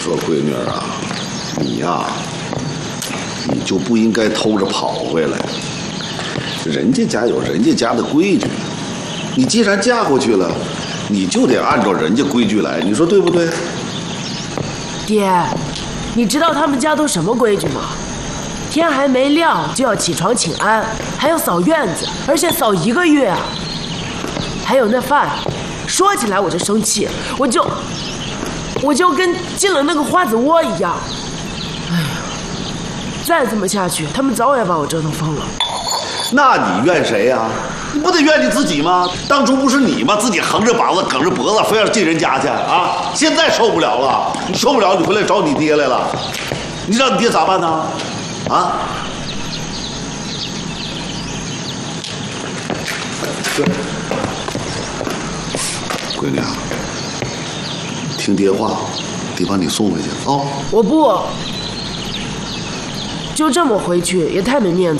说，闺女儿啊，你呀，你就不应该偷着跑回来。人家家有人家家的规矩，你既然嫁过去了，你就得按照人家规矩来，你说对不对？ 爹，你知道他们家都什么规矩吗？天还没亮就要起床请安，还要扫院子，而且扫1个月啊！还有那饭，说起来我就生气，我就跟进了那个花子窝一样。哎呀，再这么下去，他们早晚把我折腾疯了。 那你怨谁呀？你不得怨你自己吗？当初不是你吗？自己横着膀子梗着脖子，非要进人家去啊！现在受不了了，你受不了，你回来找你爹来了，你让你爹咋办呢？啊？闺女啊，听爹话，爹把你送回去啊！ 我不，就这么回去也太没面子了。